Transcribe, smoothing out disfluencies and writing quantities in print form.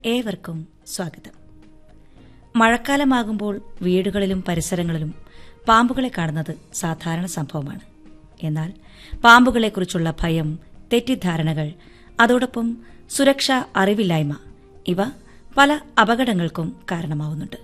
ഏവർക്കും സ്വാഗതം. മഴക്കാലമാകുമ്പോൾ വീടുകളിലും പരിസരങ്ങളിലും പാമ്പുകളെ കാണുന്നത് സാധാരണ സംഭവമാണ്. എന്നാൽ പാമ്പുകളെക്കുറിച്ചുള്ള ഭയം, തെറ്റിദ്ധാരണകൾ, അതോടൊപ്പം സുരക്ഷാ അറിവില്ലായ്മ ഇവ പല അപകടങ്ങൾക്കും കാരണമാവുന്നുണ്ട്.